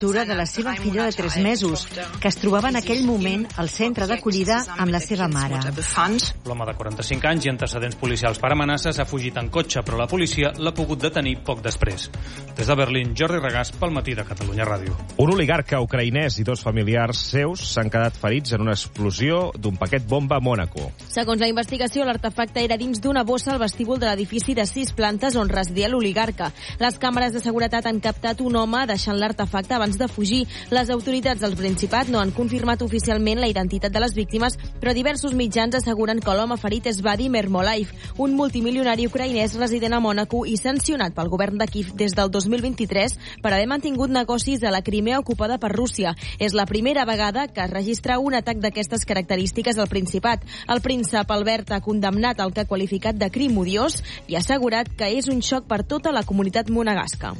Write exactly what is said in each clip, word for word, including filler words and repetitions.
de la seva filla de tres mesos, que es trobava en aquell moment al centre d'acollida amb la seva mare. L'home de quaranta-cinc anys i antecedents policials per amenaces ha fugit en cotxe, però la policia l'ha pogut detenir poc després. Des de Berlín, Jordi Regàs, pel Matí de Catalunya Ràdio. Un oligarca ucraïnès i dos familiars seus s'han quedat ferits en una explosió d'un paquet bomba a Mònaco. Segons la investigació, l'artefacte era dins d'una bossa al vestíbul de l'edifici de sis plantes on residia l'oligarca. Les càmeres de seguretat han captat un home deixant l'artefacte abans de fugir. Les autoritats del Principat no han confirmat oficialment la identitat de les víctimes, però diversos mitjans asseguren que l'home ferit és Vadim Ermolaev, un multimilionari ucraïnès resident a Mònaco i sancionat pel govern de Kíev des del dos mil vint-i-tres per haver mantingut negocis a la Crimea ocupada per Rússia. És la primera vegada que es registra un atac d'aquestes característiques al Principat. El príncep Albert ha condemnat el que ha qualificat de crim odiós i ha assegurat que és un xoc per tota la comunitat monegasca.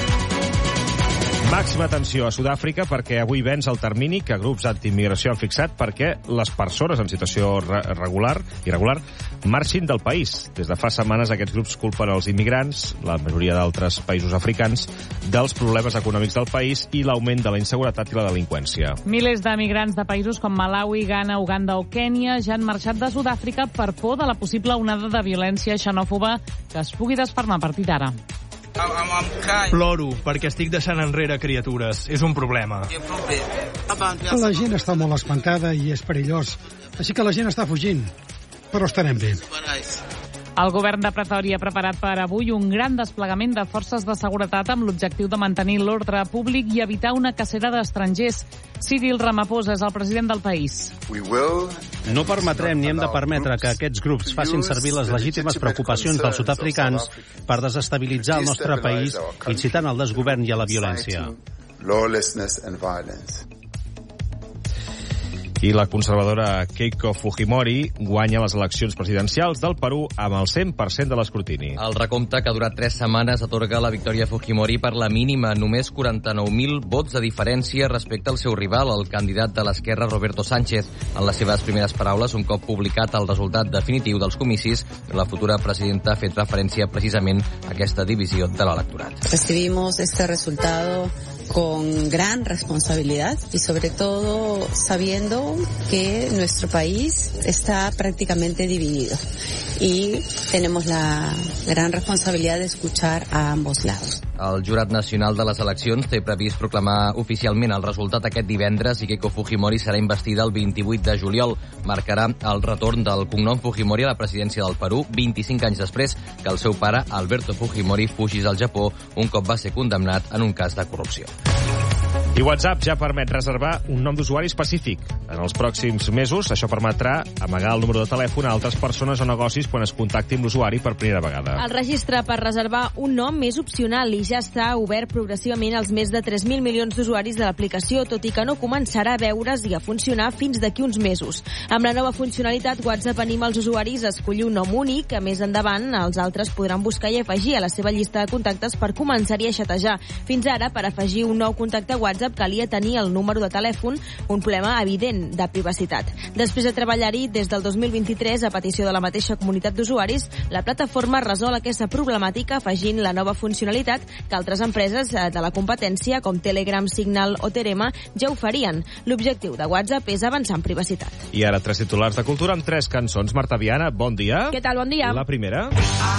Màxima atenció a Sud-àfrica perquè avui venç el termini que grups antiimmigració han fixat perquè les persones en situació regular, irregular marxin del país. Des de fa setmanes aquests grups culpen els immigrants, la majoria d'altres països africans, dels problemes econòmics del país i l'augment de la inseguretat i la delinqüència. Milers de migrants de països com Malawi, Ghana, Uganda o Kènia ja han marxat de Sud-àfrica per por de la possible onada de violència xenòfoba que es pugui desfermar a partir d'ara. Ploro perquè estic deixant enrere criatures. És un problema. La gent està molt espantada i és perillós. Així que la gent està fugint. Però estarem bé. El govern de Pretòria ha preparat per avui un gran desplegament de forces de seguretat amb l'objectiu de mantenir l'ordre públic i evitar una cacera d'estrangers. Cyril Ramaphosa és el president del país. No permetrem ni hem de permetre que aquests grups facin servir les legítimes preocupacions dels sud-africans per desestabilitzar el nostre país, incitant al desgovern i a la violència. I la conservadora Keiko Fujimori guanya les eleccions presidencials del Perú amb el cent per cent de l'escrutini. El recompte, que ha durat tres setmanes, atorga la victòria a Fujimori per la mínima, només quaranta-nou mil vots de diferència respecte al seu rival, el candidat de l'esquerra Roberto Sánchez. En les seves primeres paraules, un cop publicat el resultat definitiu dels comicis, la futura presidenta ha fet referència precisament a aquesta divisió de l'electorat. Recibimos este resultado con gran responsabilidad y sobre todo sabiendo que nuestro país está prácticamente dividido y tenemos la gran responsabilidad de escuchar a ambos lados. El Jurat Nacional de les Eleccions té previst proclamar oficialment el resultat aquest divendres i Keiko Fujimori serà investida el vint-i-vuit de juliol. Marcarà el retorn del cognom Fujimori a la presidència del Perú vint-i-cinc anys després que el seu pare, Alberto Fujimori, fugís al Japó un cop va ser condemnat en un cas de corrupció. I WhatsApp ja permet reservar un nom d'usuari específic. En els pròxims mesos, això permetrà amagar el número de telèfon a altres persones o negocis quan es contacti amb l'usuari per primera vegada. El registre per reservar un nom és opcional i ja està obert progressivament als més de tres mil milions d'usuaris de l'aplicació, tot i que no començarà a veure's i a funcionar fins d'aquí uns mesos. Amb la nova funcionalitat, WhatsApp anima els usuaris a escollir un nom únic, que més endavant els altres podran buscar i afegir a la seva llista de contactes per començar-hi a xatejar. Fins ara, per afegir un nou contacte a WhatsApp, calia tenir el número de telèfon, un problema evident de privacitat. Després de treballar-hi des del dos mil vint-i-tres a petició de la mateixa comunitat d'usuaris, la plataforma resol aquesta problemàtica afegint la nova funcionalitat que altres empreses de la competència com Telegram, Signal o Terema ja oferien. L'objectiu de WhatsApp és avançar en privacitat. I ara tres titulars de cultura amb tres cançons. Marta Viana, bon dia. Què tal, bon dia? La primera.